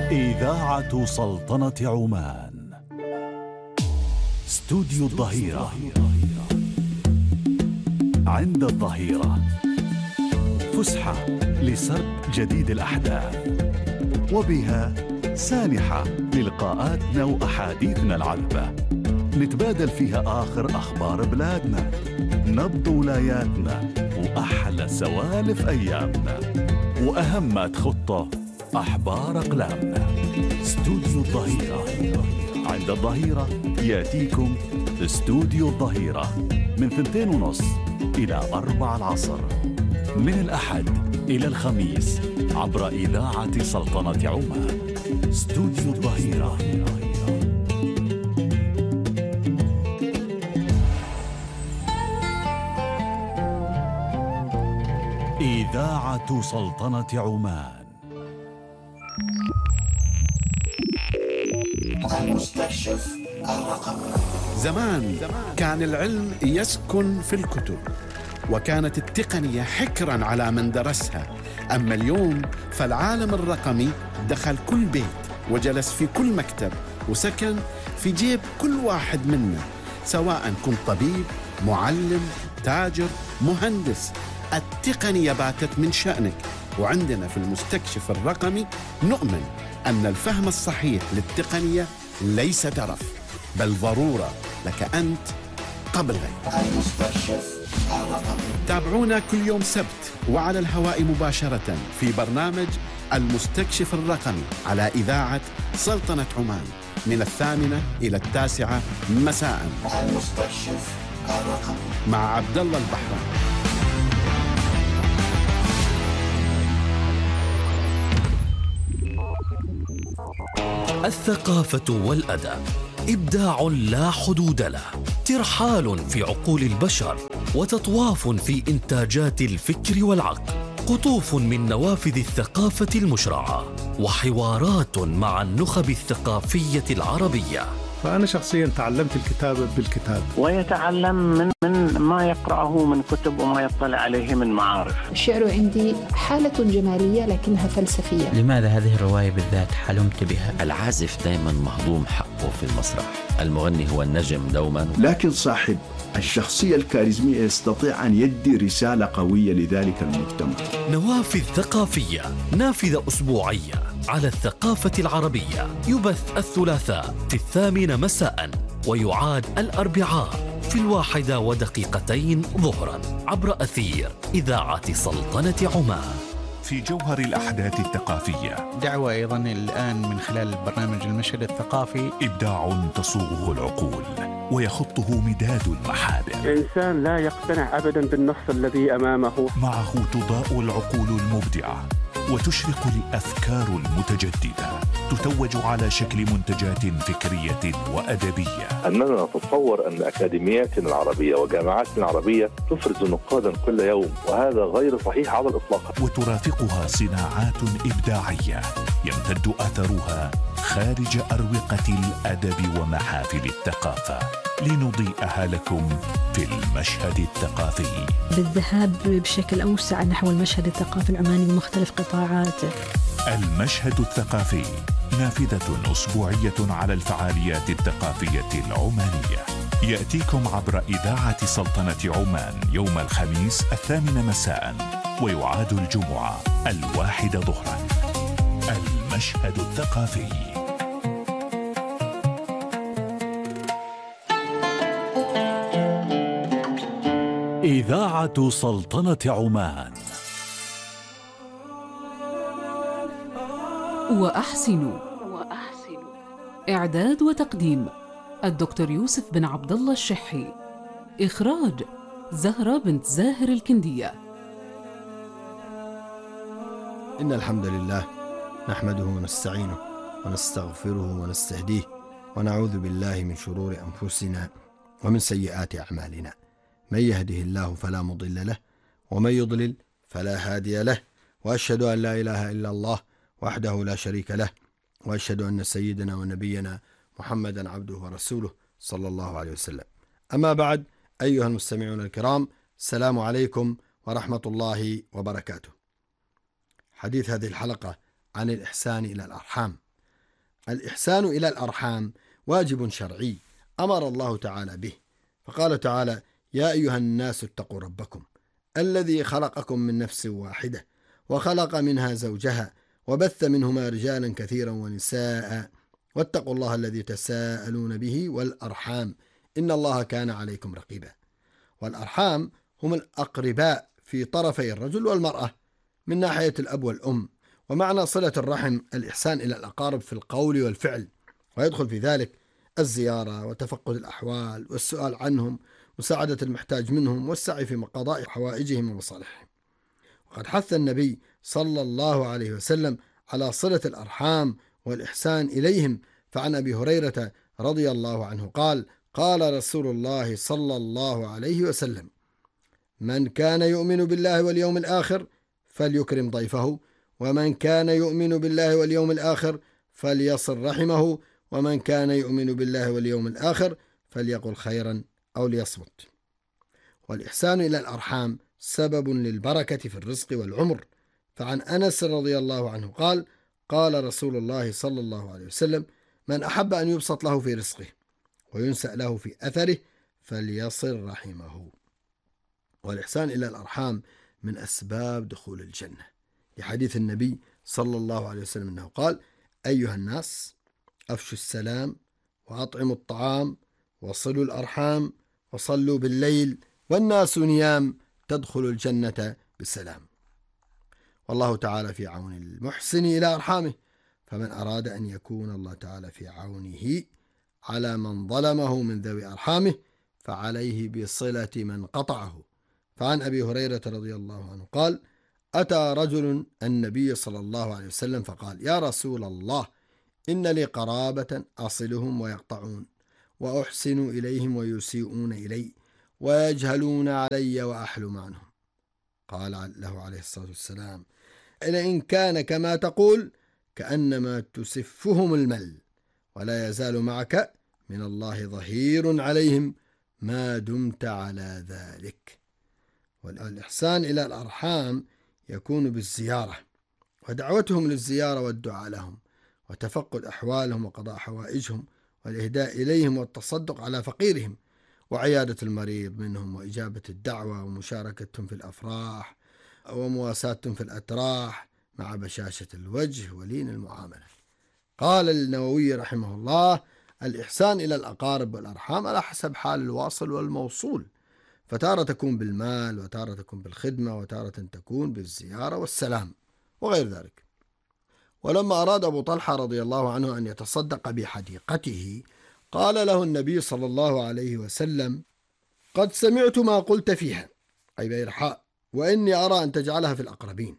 إذاعة سلطنة عمان. استوديو الظهيرة عند الظهيرة، فسحة لسرد جديد الأحداث، وبها سانحة للقاءاتنا وأحاديثنا العذبة، نتبادل فيها آخر أخبار بلادنا، نبض ولاياتنا، وأحلى سوالف أيامنا، وأهم ما تخطه أحبار أقلامنا. استوديو الظهيرة عند الظهيرة يأتيكم استوديو الظهيرة من 2:30 إلى 4 العصر، من الأحد إلى الخميس عبر إذاعة سلطنة عمان. استوديو الظهيرة. إذاعة سلطنة عمان. المستكشف الرقمي. زمان كان العلم يسكن في الكتب، وكانت التقنية حكراً على من درسها. أما اليوم فالعالم الرقمي دخل كل بيت، وجلس في كل مكتب، وسكن في جيب كل واحد منا، سواء كنت طبيب، معلم، تاجر، مهندس. التقنية باتت من شأنك، وعندنا في المستكشف الرقمي نؤمن أن الفهم الصحيح للتقنية ليس ترف، بل ضرورة لك أنت قبل غيرك. المستكشف الرقمي. تابعونا كل يوم سبت وعلى الهواء مباشرة في برنامج المستكشف الرقمي على إذاعة سلطنة عمان من 8 إلى 9 مساء. المستكشف الرقمي مع عبد الله البحراني. الثقافة والأدب إبداع لا حدود له، ترحال في عقول البشر، وتطواف في إنتاجات الفكر والعقل، قطوف من نوافذ الثقافة المشرعة، وحوارات مع النخب الثقافية العربية. فأنا شخصياً تعلمت الكتابة بالكتاب، ويتعلم من ما يقرأه من كتب وما يطلع عليه من معارف. الشعر عندي حالة جمالية لكنها فلسفية. لماذا هذه الرواية بالذات حلمت بها؟ العازف دائما مهضوم حقه في المسرح، المغني هو النجم دوما، لكن صاحب الشخصية الكاريزمية يستطيع أن يدي رسالة قوية لذلك المجتمع. نوافذ ثقافية، نافذة أسبوعية على الثقافة العربية، يبث الثلاثاء في 8 مساء، ويعاد الأربعاء في 1:02 ظهرا عبر أثير إذاعة سلطنة عمان. في جوهر الأحداث الثقافية دعوة أيضا الآن من خلال برنامج المشهد الثقافي، إبداع تصوغه العقول ويخطه مداد المحابر. إنسان لا يقتنع أبدا بالنص الذي أمامه، معه تضاء العقول المبدعة وتشرق الأفكار المتجددة، تتوج على شكل منتجات فكرية وأدبية. أننا نتصور أن أكاديمياتنا العربية وجامعاتنا العربية تفرز نقادا كل يوم، وهذا غير صحيح على الإطلاق. وترافقها صناعات إبداعية يمتد أثرها خارج أروقة الأدب ومحافل الثقافة، لنضيئها لكم في المشهد الثقافي، بالذهاب بشكل أوسع نحو المشهد الثقافي العماني بمختلف قطاعاته. المشهد الثقافي نافذة أسبوعية على الفعاليات الثقافية العمانية، يأتيكم عبر إذاعة سلطنة عمان يوم الخميس 8 مساء، ويعاد الجمعة 1 ظهرا. المشهد الثقافي. إذاعة سلطنة عمان. وأحسنوا. إعداد وتقديم الدكتور يوسف بن عبد الله الشحي. إخراج زهرة بنت زاهر الكندية. إن الحمد لله نحمده ونستعينه ونستغفره ونستهديه، ونعوذ بالله من شرور أنفسنا ومن سيئات أعمالنا. من يهده الله فلا مضل له، ومن يضلل فلا هادي له، وأشهد أن لا إله إلا الله وحده لا شريك له، وأشهد أن سيدنا ونبينا محمدا عبده ورسوله صلى الله عليه وسلم. أما بعد، أيها المستمعون الكرام، السلام عليكم ورحمة الله وبركاته. حديث هذه الحلقة عن الإحسان إلى الأرحام، الإحسان إلى الأرحام واجب شرعي أمر الله تعالى به، فقال تعالى: يا أيها الناس اتقوا ربكم الذي خلقكم من نفس واحدة وخلق منها زوجها وبث منهما رجالا كثيرا ونساء واتقوا الله الذي تساءلون به والأرحام إن الله كان عليكم رقيبا. والأرحام هم الأقرباء في طرفي الرجل والمرأة من ناحية الأب والأم، ومعنى صلة الرحم الإحسان إلى الأقارب في القول والفعل، ويدخل في ذلك الزيارة وتفقد الأحوال والسؤال عنهم، مساعدة المحتاج منهم، والسعي في قضاء حوائجهم ومصالحهم. وقد حث النبي صلى الله عليه وسلم على صلة الأرحام والإحسان إليهم، فعن أبي هريرة رضي الله عنه قال: قال رسول الله صلى الله عليه وسلم: من كان يؤمن بالله واليوم الآخر فليكرم ضيفه، ومن كان يؤمن بالله واليوم الآخر فليصل رحمه، ومن كان يؤمن بالله واليوم الآخر فليقل خيرا أو ليصمت. والإحسان إلى الأرحام سبب للبركة في الرزق والعمر، فعن أنس رضي الله عنه قال: قال رسول الله صلى الله عليه وسلم: من أحب أن يبسط له في رزقه وينسأ له في أثره فليصل رحمه. والإحسان إلى الأرحام من أسباب دخول الجنة، لحديث النبي صلى الله عليه وسلم أنه قال: أيها الناس أفشوا السلام وأطعموا الطعام وصلوا الأرحام وصلوا بالليل والناس نيام تدخلوا الجنة بالسلام. والله تعالى في عون المحسن إلى أرحامه، فمن أراد أن يكون الله تعالى في عونه على من ظلمه من ذوي أرحامه فعليه بصلة من قطعه. فعن أبي هريرة رضي الله عنه قال: أتى رجل النبي صلى الله عليه وسلم فقال: يا رسول الله، إن لي قرابة أصلهم ويقطعون، وأحسن إليهم ويسيئون إلي، ويجهلون علي وأحلم عنهم. قال له عليه الصلاة والسلام: إن كان كما تقول كأنما تسفهم المل، ولا يزال معك من الله ظهير عليهم ما دمت على ذلك. والإحسان إلى الأرحام يكون بالزيارة ودعوتهم للزيارة والدعاء لهم وتفقد أحوالهم وقضاء حوائجهم والإهداء إليهم والتصدق على فقيرهم وعيادة المريض منهم وإجابة الدعوة ومشاركتهم في الأفراح ومواساتهم في الأتراح مع بشاشة الوجه ولين المعاملة. قال النووي رحمه الله: الإحسان إلى الأقارب والأرحام على حسب حال الواصل والموصول، فتارة تكون بالمال، وتارة تكون بالخدمة، وتارة تكون بالزيارة والسلام وغير ذلك. ولما أراد أبو طلحة رضي الله عنه أن يتصدق بحديقته قال له النبي صلى الله عليه وسلم: قد سمعت ما قلت فيها، أي بإرحاء، وإني أرى أن تجعلها في الأقربين.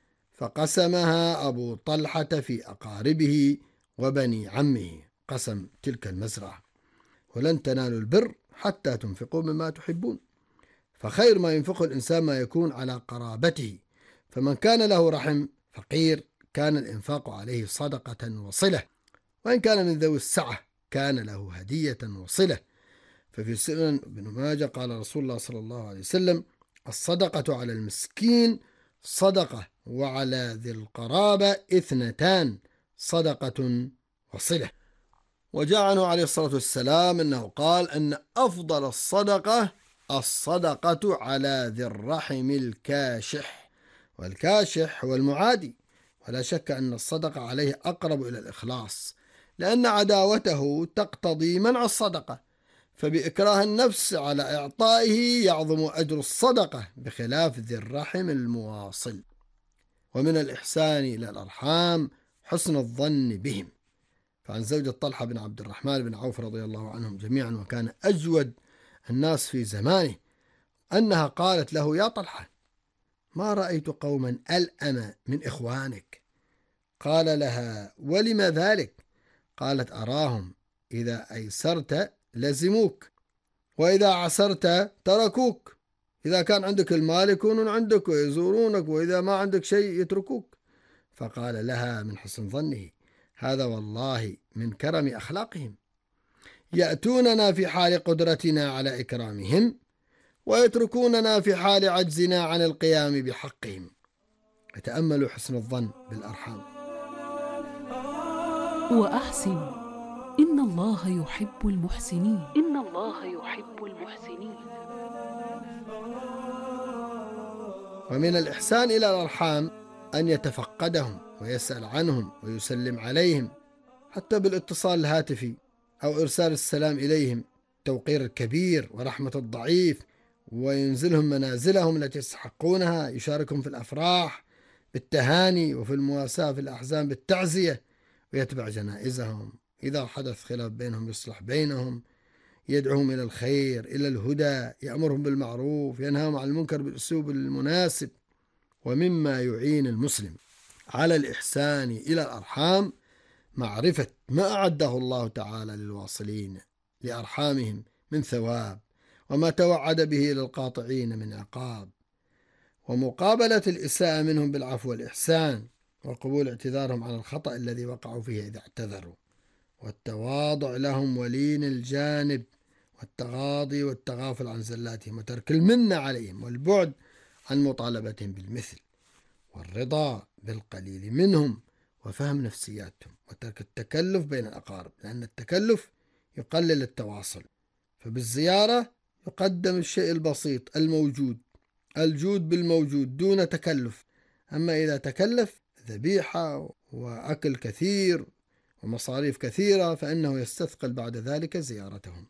فقسمها أبو طلحة في أقاربه وبني عمه، قسم تلك المزرعة. ولن تنالوا البر حتى تنفقوا مما تحبون، فخير ما ينفقه الإنسان ما يكون على قرابته، فمن كان له رحم فقير كان الإنفاق عليه صدقة وصلة، وإن كان من ذوي السعة كان له هدية وصلة. ففي سنن ابن ماجه قال رسول الله صلى الله عليه وسلم: الصدقة على المسكين صدقة، وعلى ذي القرابة 2 صدقة وصلة. وجاء عنه عليه الصلاة والسلام أنه قال أن أفضل الصدقة على ذي الرحم الكاشح، والكاشح هو المعادي، ولا شك أن الصدقة عليه أقرب إلى الإخلاص، لأن عداوته تقتضي منع الصدقة، فبإكراه النفس على إعطائه يعظم أجر الصدقة بخلاف ذي الرحم المواصل. ومن الإحسان إلى الأرحام حسن الظن بهم. فعن زوجة طلحة بن عبد الرحمن بن عوف رضي الله عنهم جميعا، وكان أجود الناس في زمانه، أنها قالت له: يا طلحة، ما رأيت قوما ألأم من إخوانك. قال لها: ولم ذلك؟ قالت: أراهم إذا أيسرت لزموك، وإذا عسرت تركوك، إذا كان عندك المال يكونون عندك ويزورونك، وإذا ما عندك شيء يتركوك. فقال لها من حسن ظنه: هذا والله من كرم أخلاقهم، يأتوننا في حال قدرتنا على إكرامهم، ويتركوننا في حال عجزنا عن القيام بحقهم. يتأملوا حسن الظن بالأرحام. وأحسنوا إن الله يحب المحسنين. إن الله يحب المحسنين. ومن الإحسان إلى الأرحام أن يتفقدهم ويسأل عنهم ويسلم عليهم، حتى بالاتصال الهاتفي أو إرسال السلام إليهم، توقير الكبير ورحمة الضعيف، وينزلهم منازلهم التي يستحقونها، يشاركهم في الأفراح بالتهاني وفي المواساة في الأحزان بالتعزية، ويتبع جنائزهم. إذا حدث خلاف بينهم يصلح بينهم، يدعوهم إلى الخير إلى الهدى، يأمرهم بالمعروف، ينهاهم عن المنكر بالأسلوب المناسب. ومما يعين المسلم على الإحسان إلى الأرحام معرفة ما أعده الله تعالى للواصلين لأرحامهم من ثواب، وما توعد به للقاطعين من عقاب، ومقابلة الإساءة منهم بالعفو والإحسان، وقبول اعتذارهم عن الخطأ الذي وقعوا فيه إذا اعتذروا، والتواضع لهم ولين الجانب، والتغاضي والتغافل عن زلاتهم، وترك المنة عليهم، والبعد عن مطالبتهم بالمثل، والرضا بالقليل منهم، وفهم نفسياتهم، وترك التكلف بين الأقارب، لأن التكلف يقلل التواصل. فبالزيارة يقدم الشيء البسيط الموجود، الجود بالموجود دون تكلف. أما إذا تكلف ذبيحة وأكل كثير ومصاريف كثيرة فإنه يستثقل بعد ذلك زيارتهم.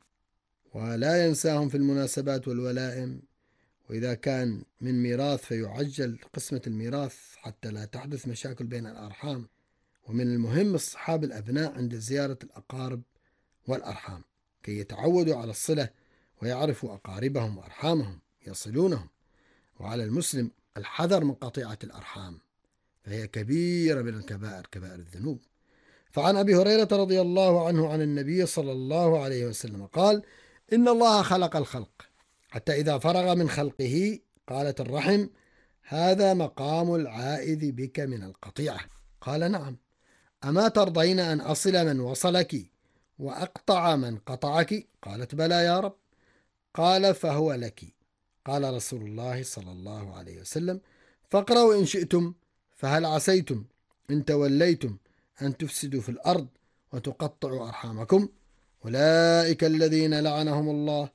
ولا ينساهم في المناسبات والولائم، وإذا كان من ميراث فيعجل قسمة الميراث حتى لا تحدث مشاكل بين الأرحام. ومن المهم اصطحاب الأبناء عند زيارة الأقارب والأرحام كي يتعودوا على الصلة ويعرفوا أقاربهم وأرحامهم يصلونهم. وعلى المسلم الحذر من قطيعة الأرحام، فهي كبيرة من الكبائر، كبائر الذنوب. فعن أبي هريرة رضي الله عنه عن النبي صلى الله عليه وسلم قال: إن الله خلق الخلق حتى إذا فرغ من خلقه قالت الرحم: هذا مقام العائذ بك من القطيعة. قال: نعم. أما ترضين أن أصل من وصلك وأقطع من قطعك؟ قالت: بلى يا رب. قال: فهو لك. قال رسول الله صلى الله عليه وسلم: فاقرأوا إن شئتم، فهل عسيتم إن توليتم أن تفسدوا في الأرض وتقطعوا أرحامكم؟ أولئك الذين لعنهم الله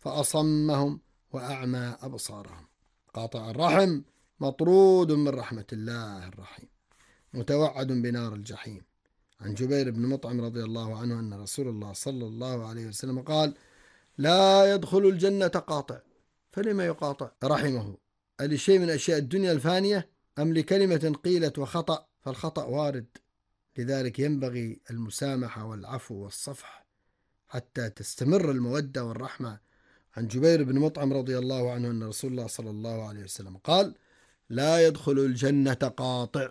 فأصمهم وأعمى أبصارهم. قاطع الرحم مطرود من رحمة الله الرحيم، متوعد بنار الجحيم. عن جبير بن مطعم رضي الله عنه أن رسول الله صلى الله عليه وسلم قال: لا يدخل الجنة قاطع. فلما يقاطع رحمه؟ ألشيء من أشياء الدنيا الفانية أم لكلمة قيلت وخطأ؟ فالخطأ وارد، لذلك ينبغي المسامحة والعفو والصفح حتى تستمر المودة والرحمة. عن جبير بن مطعم رضي الله عنه أن رسول الله صلى الله عليه وسلم قال: لا يدخل الجنة قاطع.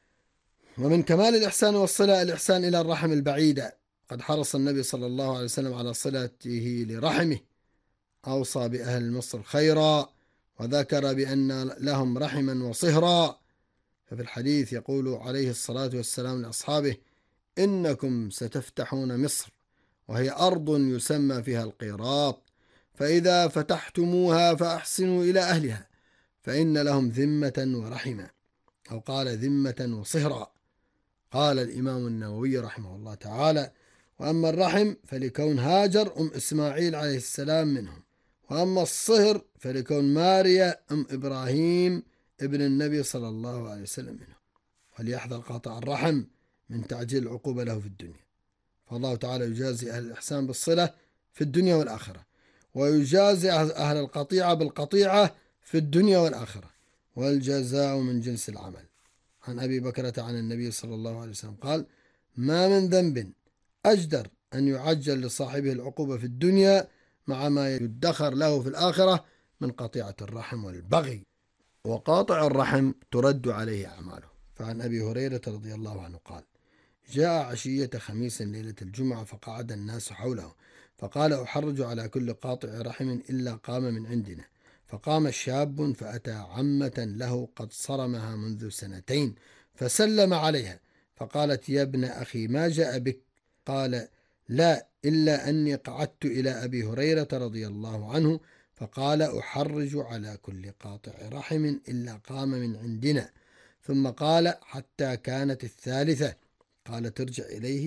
ومن كمال الإحسان والصلة الإحسان إلى الرحم البعيدة. قد حرص النبي صلى الله عليه وسلم على صلته لرحمه، أوصى بأهل مصر خيرا، وذكر بأن لهم رحما وصهرا. ففي الحديث يقول عليه الصلاة والسلام لأصحابه: إنكم ستفتحون مصر، وهي أرض يسمى فيها القيراط، فإذا فتحتموها فأحسنوا إلى أهلها، فإن لهم ذمة ورحمة، أو قال ذمة وصهرا. قال الإمام النووي رحمه الله تعالى: وأما الرحم فلكون هاجر إسماعيل عليه السلام منهم، وأما الصهر فلكون ماريا إبراهيم ابن النبي صلى الله عليه وسلم منه. وليحذر قاطع الرحم من تعجيل العقوبة له في الدنيا، فالله تعالى يجازي أهل الإحسان بالصلة في الدنيا والآخرة، ويجازي أهل القطيعة بالقطيعة في الدنيا والآخرة، والجزاء من جنس العمل. عن أبي بكرة عن النبي صلى الله عليه وسلم قال: ما من ذنب أجدر أن يعجل لصاحبه العقوبة في الدنيا مع ما يدخر له في الآخرة من قطيعة الرحم والبغي. وقاطع الرحم ترد عليه أعماله. فعن أبي هريرة رضي الله عنه قال: جاء عشية خميس ليلة الجمعة فقعد الناس حوله، فقال: أحرج على كل قاطع رحم إلا قام من عندنا. فقام شاب فأتى عمة له قد صرمها منذ 2 فسلم عليها، فقالت: يا ابن أخي ما جاء بك؟ قال: لا، إلا أني قعدت إلى أبي هريرة رضي الله عنه فقال: أحرج على كل قاطع رحم إلا قام من عندنا. ثم قال: حتى كانت 3 قال: ترجع إليه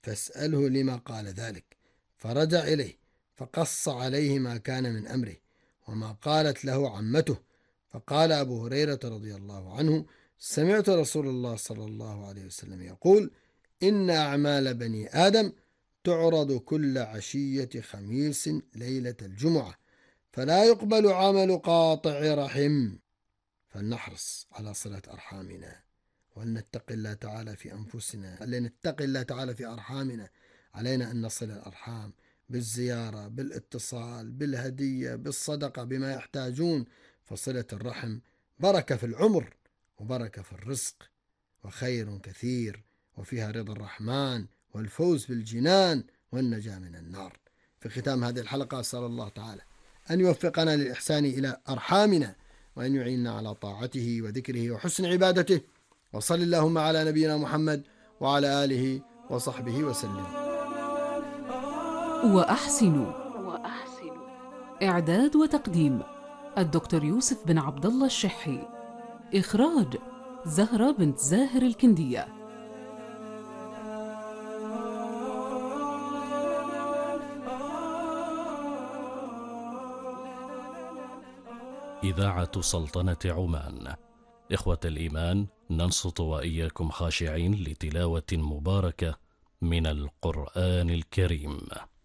فاسأله لما قال ذلك. فرجع إليه فقص عليه ما كان من أمره وما قالت له عمته. فقال أبو هريرة رضي الله عنه: سمعت رسول الله صلى الله عليه وسلم يقول: إن أعمال بني آدم تعرض كل عشية خميس ليلة الجمعة، فلا يقبل عمل قاطع رحم. فلنحرص على صلة أرحامنا، ولنتق الله تعالى في أنفسنا، لنتق الله تعالى في أرحامنا. علينا أن نصل الأرحام بالزيارة، بالاتصال، بالهدية، بالصدقة، بما يحتاجون. فصلة الرحم بركة في العمر وبركة في الرزق وخير كثير، وفيها رضا الرحمن والفوز بالجنان والنجاة من النار. في ختام هذه الحلقة أسأل الله تعالى أن يوفقنا للإحسان إلى أرحامنا، وأن يعيننا على طاعته وذكره وحسن عبادته. وصل اللهم على نبينا محمد وعلى آله وصحبه وسلم. وأحسنوا. إعداد وتقديم الدكتور يوسف بن عبد الله الشحي. إخراج زهرة بنت زاهر الكندية. إذاعة سلطنة عمان. إخوة الإيمان، ننصت وإياكم خاشعين لتلاوة مباركة من القرآن الكريم.